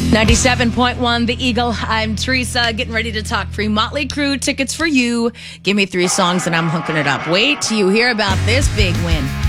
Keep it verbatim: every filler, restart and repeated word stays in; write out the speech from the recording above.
ninety-seven point one The Eagle. I'm Teresa, getting ready to talk free Motley Crue tickets for you. Give me three songs and I'm hooking it up. Wait till you hear about this big win.